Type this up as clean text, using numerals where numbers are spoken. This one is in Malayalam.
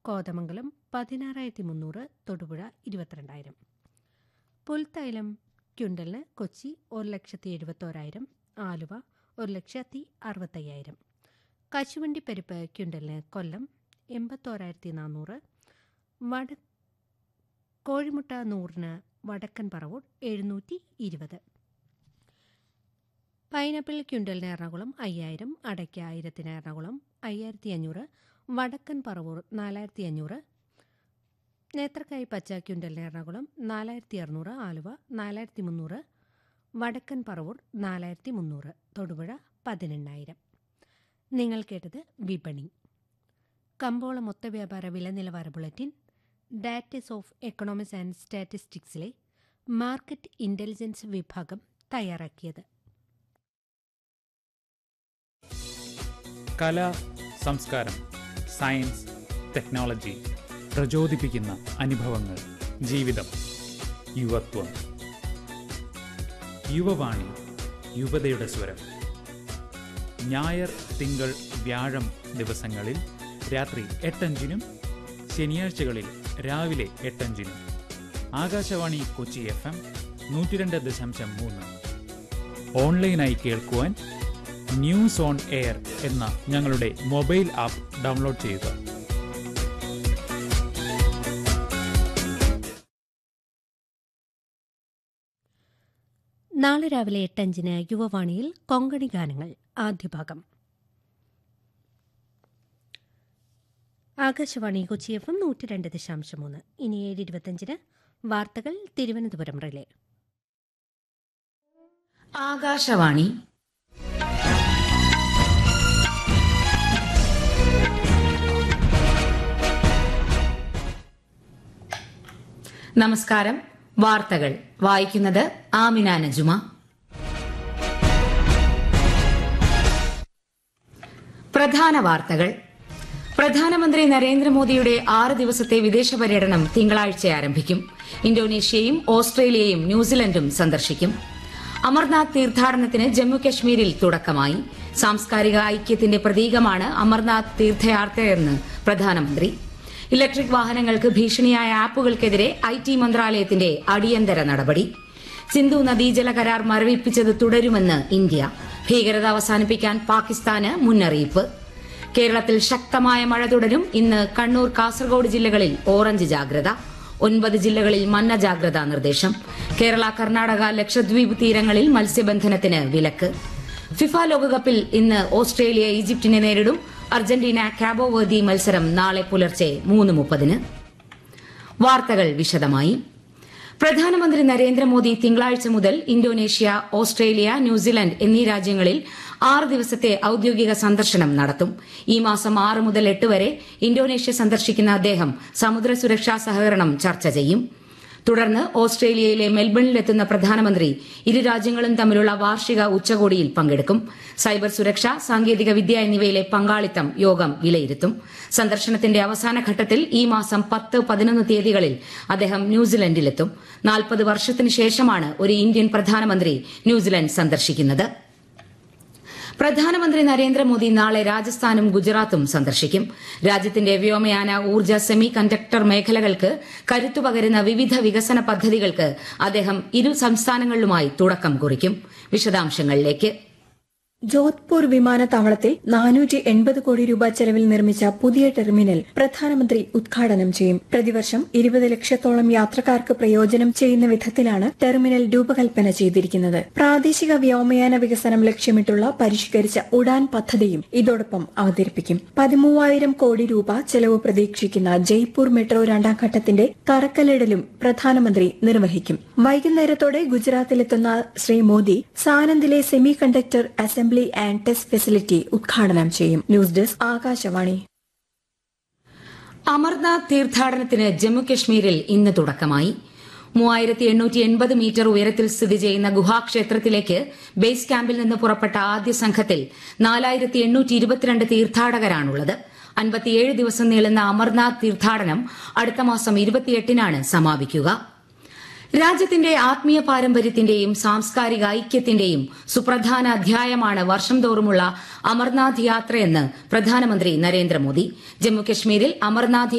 കോതമംഗലം 16,300, തൊടുപുഴ 22,000. പുൽത്തൈലം ക്വിൻ്റലിന് കൊച്ചി 1,71,000, ആലുവ 1,65,000. കശുവണ്ടി പരിപ്പ് ക്വിൻ്റലിന് കൊല്ലം 81,400, കോഴിമുട്ട 100-ന് വടക്കൻ പറവൂർ 720. പൈനാപ്പിൾ ക്വിൻ്റലിന് എറണാകുളം 5,000, അടയ്ക്ക 1,000-ന് എറണാകുളം 5,500, വടക്കൻ പറവൂർ 4,500. നേത്രക്കായ് പച്ച ക്വിൻ്റലിന് എറണാകുളം 4,600, ആലുവ 4,300, വടക്കൻ പറവൂർ 4,300, തൊടുപുഴ 18,000. നിങ്ങൾ കേട്ടത് വിപണി. കമ്പോള മൊത്തവ്യാപാര വില നിലവാര bulletin ഡാറ്റസ് of economics and സ്റ്റാറ്റിസ്റ്റിക്സിലെ market intelligence വിഭാഗം തയ്യാറാക്കിയത്. കല, സംസ്കാരം, സയൻസ്, ടെക്നോളജി, പ്രചോദിപ്പിക്കുന്ന അനുഭവങ്ങൾ, ജീവിതം, യുവത്വം. യുവവാണി, യുവതയുടെ സ്വരം. ഞായർ, തിങ്കൾ, വ്യാഴം ദിവസങ്ങളിൽ രാത്രി 8:05-നും ശനിയാഴ്ചകളിൽ രാവിലെ 8:05-നും ആകാശവാണി കൊച്ചി FM 102.3. ഓൺലൈനായി കേൾക്കുവാൻ ന്യൂസ് ഓൺ എയർ എന്ന ഞങ്ങളുടെ മൊബൈൽ ആപ്പ് ഡൗൺലോഡ് ചെയ്യുക. നാളെ രാവിലെ 8:05-ന് യുവവാണിയിൽ കൊങ്കണി ഗാനങ്ങൾ ആദ്യ ഭാഗം. ആകാശവാണി കൊച്ചി FM 102.3. ഇനി 7:25-ന് വാർത്തകൾ തിരുവനന്തപുരം റിലേ. ആകാശവാണി. നമസ്കാരം. വാർത്തകൾ വായിക്കുന്നത് ആമിന നജുമ. പ്രധാന വാർത്തകൾ. പ്രധാനമന്ത്രി നരേന്ദ്രമോദിയുടെ 6 ദിവസത്തെ വിദേശ പര്യടനം തിങ്കളാഴ്ച ആരംഭിക്കും. ഇന്തോനേഷ്യയും ഓസ്ട്രേലിയയും ന്യൂസിലൻഡും സന്ദർശിക്കും. അമർനാഥ് തീർത്ഥാടനത്തിന് ജമ്മുകശ്മീരിൽ തുടക്കമായി. സാംസ്കാരിക ഐക്യത്തിന്റെ പ്രതീകമാണ് അമർനാഥ് തീർത്ഥയാത്രയെന്ന് പ്രധാനമന്ത്രി. ഇലക്ട്രിക് വാഹനങ്ങൾക്ക് ഭീഷണിയായ ആപ്പുകൾക്കെതിരെ IT മന്ത്രാലയത്തിന്റെ അടിയന്തര നടപടി. സിന്ധു നദീജല കരാർ മരവിപ്പിച്ചത് തുടരുമെന്ന് ഇന്ത്യ. ഭീകരത അവസാനിപ്പിക്കാൻ പാകിസ്ഥാന് മുന്നറിയിപ്പ്. കേരളത്തിൽ ശക്തമായ മഴ തുടരും. ഇന്ന് കണ്ണൂർ, കാസർഗോഡ് ജില്ലകളിൽ ഓറഞ്ച് ജാഗ്രത. 9 ജില്ലകളിൽ മഞ്ഞ ജാഗ്രതാ നിർദ്ദേശം. കേരള, കർണാടക, ലക്ഷദ്വീപ് തീരങ്ങളിൽ മത്സ്യബന്ധനത്തിന് വിലക്ക്. ഫിഫ ലോകകപ്പിൽ ഇന്ന് ഓസ്ട്രേലിയ ഈജിപ്തിനെ നേരിടും. അർജന്റീന കാബോ വെർദി മത്സരം നാളെ പുലർച്ചെ 3:30-ന്. വാർത്തകൾ വിശദമായി. പ്രധാനമന്ത്രി നരേന്ദ്രമോദി തിങ്കളാഴ്ച മുതൽ ഇന്തോനേഷ്യ, ഓസ്ട്രേലിയ, ന്യൂസിലൻഡ് എന്നീ രാജ്യങ്ങളിൽ 6 ദിവസത്തെ ഔദ്യോഗിക സന്ദർശനം നടത്തും. ഈ മാസം 6 മുതൽ 8 വരെ ഇന്തോനേഷ്യ സന്ദർശിക്കുന്ന അദ്ദേഹം സമുദ്ര സുരക്ഷാ സഹകരണം ചർച്ച ചെയ്യും. തുടർന്ന് ഓസ്ട്രേലിയയിലെ മെൽബണിലെത്തുന്ന പ്രധാനമന്ത്രി ഇരു രാജ്യങ്ങളും തമ്മിലുള്ള വാർഷിക ഉച്ചകോടിയിൽ പങ്കെടുക്കും. സൈബർ സുരക്ഷ, സാങ്കേതിക വിദ്യ എന്നിവയിലെ പങ്കാളിത്തം യോഗം വിലയിരുത്തും. സന്ദർശനത്തിന്റെ അവസാന ഘട്ടത്തിൽ ഈ മാസം 10, 11 തീയതികളിൽ അദ്ദേഹം ന്യൂസിലൻഡിലെത്തും. 40 വർഷത്തിന് ശേഷമാണ് ഒരു ഇന്ത്യൻ പ്രധാനമന്ത്രി ന്യൂസിലൻഡ് സന്ദർശിക്കുന്നത്. പ്രധാനമന്ത്രി നരേന്ദ്രമോദി നാളെ രാജസ്ഥാനും ഗുജറാത്തും സന്ദർശിക്കും. രാജ്യത്തിന്റെ വ്യോമയാന, ഊർജ്ജ, സെമി കണ്ടക്ടർ മേഖലകൾക്ക് കരുത്തുപകരുന്ന വിവിധ വികസന പദ്ധതികൾക്ക് അദ്ദേഹം ഇരു സംസ്ഥാനങ്ങളിലുമായി തുടക്കം കുറിക്കും. വിശദാംശങ്ങളിലേക്ക്. ജോധ്പൂർ വിമാനത്താവളത്തിൽ 480 കോടി രൂപ ചെലവിൽ നിർമ്മിച്ച പുതിയ ടെർമിനൽ പ്രധാനമന്ത്രി ഉദ്ഘാടനം ചെയ്യും. പ്രതിവർഷം 20 ലക്ഷത്തോളം യാത്രക്കാർക്ക് പ്രയോജനം ചെയ്യുന്ന വിധത്തിലാണ് ടെർമിനൽ രൂപകൽപ്പന ചെയ്തിരിക്കുന്നത്. പ്രാദേശിക വ്യോമയാന വികസനം ലക്ഷ്യമിട്ടുള്ള പരിഷ്കരിച്ച ഉഡാൻ പദ്ധതിയും ഇതോടൊപ്പം അവതരിപ്പിക്കും. 13,000 കോടി രൂപ ചെലവ് പ്രതീക്ഷിക്കുന്ന ജയ്പൂർ മെട്രോ 2ാം ഘട്ടത്തിന്റെ തറക്കല്ലിടലും പ്രധാനമന്ത്രി നിർവഹിക്കും. വൈകുന്നേരത്തോടെ ഗുജറാത്തിലെത്തുന്ന Shri Modi സാനന്ദിലെ semi conductor assembly and test facility ഉദ്ഘാടനം ചെയ്യും. News desk Akashvani. അമർനാഥ് തീർത്ഥാടനത്തിന് ജമ്മുകശ്മീരിൽ ഇന്ന് തുടക്കമായി. 3880 മീറ്റർ ഉയരത്തിൽ സ്ഥിതി ചെയ്യുന്ന ഗുഹാക്ഷേത്രത്തിലേക്ക് ബേസ് ക്യാമ്പിൽ നിന്ന് പുറപ്പെട്ട ആദ്യ സംഘത്തിൽ 4822 തീർത്ഥാടകരാണുള്ളത്. 57 ദിവസം നീളുന്ന അമർനാഥ് തീർത്ഥാടനം അടുത്ത മാസം 28-നാണ് സമാപിക്കുക. രാജ്യത്തിന്റെ ആത്മീയ പാരമ്പര്യത്തിന്റെയും സാംസ്കാരിക ഐക്യത്തിന്റെയും സുപ്രധാന അധ്യായമാണ് വർഷം തോറുമുള്ള അമർനാഥ് യാത്രയെന്ന് പ്രധാനമന്ത്രി നരേന്ദ്രമോദി. ജമ്മുകശ്മീരിൽ അമർനാഥ്